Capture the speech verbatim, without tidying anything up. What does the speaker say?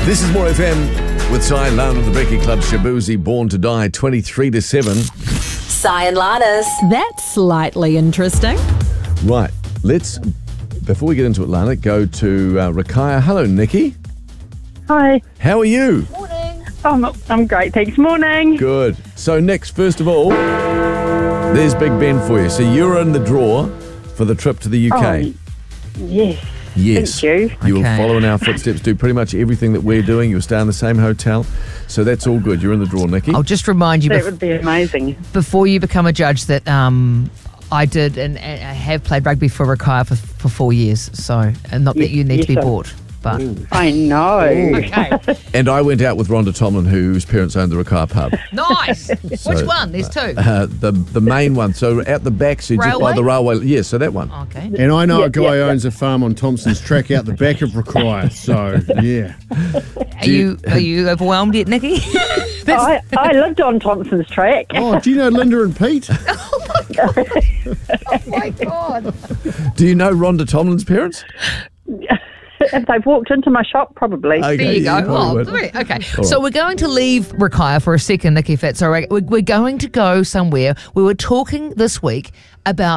This is More F M with Cy and Lana of the Becky Club. Shabuzi, Born to Die, twenty-three to seven. Cy and Lana's. That's slightly interesting. Right, let's, before we get into it, Lana, go to uh, Rakaya. Hello, Nikki. Hi. How are you? Morning. I'm, I'm great, thanks. Morning. Good. So next, first of all, there's Big Ben for you. So you're in the draw for the trip to the U K. Oh, yes. Yes. Thank you. You will Okay. follow in our footsteps, do pretty much everything that we're doing. You'll stay in the same hotel. So that's all good. You're in the draw, Nikki. I'll just remind you That bef- would be amazing. before you become a judge that um, I did and, and I have played rugby for Rakaya for, for four years. So, and not that you need yes, to be sir. bought, but I know. okay, And I went out with Rhonda Tomlin, whose parents owned the Rakaya pub. nice. So, Which one? There's two. Uh, the the main one. So at the back, so just by Railway? the railway. Yeah, so that one. Okay. And I know Yeah, a guy yeah, who yeah. owns a farm on Thompson's Track out the back of Rakaya. So, yeah. Are you are you overwhelmed yet, Nikki? I, I lived on Thompson's Track. Oh, do you know Linda and Pete? Oh my God. Do you know Rhonda Tomlin's parents? If they've walked into my shop, probably. Okay, There you yeah, go. probably Oh, would. great. Okay. All So right. we're going to leave Rakaya for a second, Nikki, if that's all right. We're, we're going to go somewhere. We were talking this week about